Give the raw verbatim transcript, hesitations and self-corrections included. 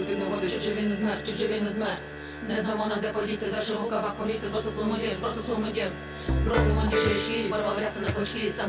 під негоди, щоб же він не змерз, щоб же він не змерз. Не знамо на де поліція, за широкавах поліція, просто свому дір, просто свому дір. Просимо ніж ще порвав ряси на клочки, сам